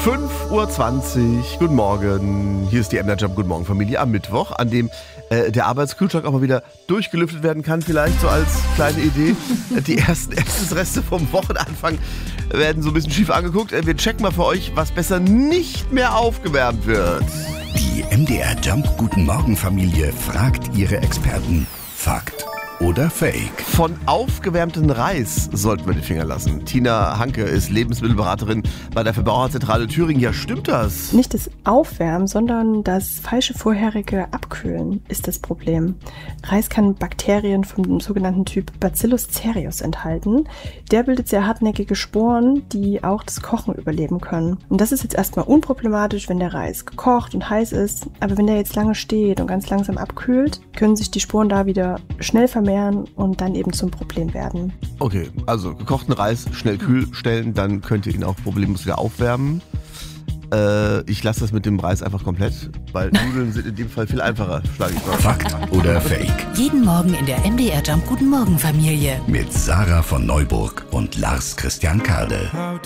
5:20 Uhr, guten Morgen. Hier ist die MDR Jump Guten Morgen Familie am Mittwoch, an dem der Arbeitskühlschrank auch mal wieder durchgelüftet werden kann, vielleicht so als kleine Idee. Die ersten Essensreste vom Wochenanfang werden so ein bisschen schief angeguckt. Wir checken mal für euch, was besser nicht mehr aufgewärmt wird. Die MDR Jump Guten Morgen Familie fragt ihre Experten. Fakt oder Fake? Von aufgewärmten Reis sollten wir die Finger lassen. Tina Hanke ist Lebensmittelberaterin bei der Verbraucherzentrale Thüringen. Ja, stimmt das? Nicht das Aufwärmen, sondern das falsche vorherige Abkühlen ist das Problem. Reis kann Bakterien vom sogenannten Typ Bacillus cereus enthalten. Der bildet sehr hartnäckige Sporen, die auch das Kochen überleben können. Und das ist jetzt erstmal unproblematisch, wenn der Reis gekocht und heiß ist. Aber wenn der jetzt lange steht und ganz langsam abkühlt, können sich die Sporen da wieder schnell vermehren und dann eben zum Problem werden. Okay, also gekochten Reis schnell kühl stellen, dann könnt ihr ihn auch problemlos wieder aufwärmen. Ich lasse das mit dem Reis einfach komplett, weil Nudeln sind in dem Fall viel einfacher, schlage ich mal. Fakt oder Fake? Jeden Morgen in der MDR Jump Guten Morgen Familie. Mit Sarah von Neuburg und Lars Christian Kade.